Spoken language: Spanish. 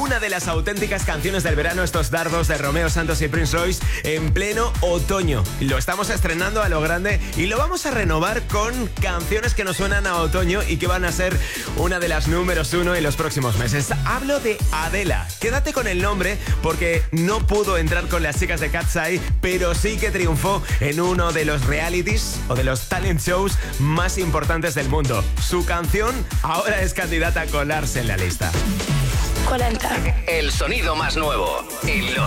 una de las auténticas canciones del verano, estos dardos de Romeo Santos y Prince Royce en pleno otoño. Lo estamos estrenando a lo grande y lo vamos a renovar con canciones que nos suenan a otoño y que van a ser una de las números 1 en los próximos meses. Hablo de Adela. Quédate con el nombre porque no pudo entrar con las chicas de Cat's Eye, pero sí que triunfó en uno de los realities o de los talent shows más importantes del mundo. Su canción ahora es candidata a colarse en la lista. 40. El sonido más nuevo en Los